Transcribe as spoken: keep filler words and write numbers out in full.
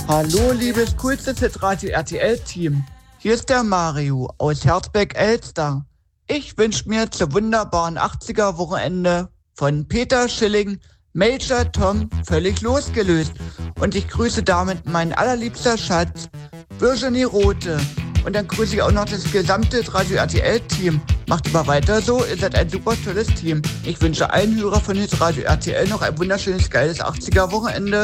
Hallo, liebes coolste Radio R T L-Team. Hier ist der Mario aus Herzberg-Elster. Ich wünsche mir zum wunderbaren achtziger-Wochenende von Peter Schilling, Major Tom, völlig losgelöst. Und ich grüße damit mein allerliebster Schatz, Virginie Rothe. Und dann grüße ich auch noch das gesamte Radio R T L-Team. Macht aber weiter so, ihr seid ein super tolles Team. Ich wünsche allen Hörern von Radio R T L noch ein wunderschönes, geiles achtziger-Wochenende.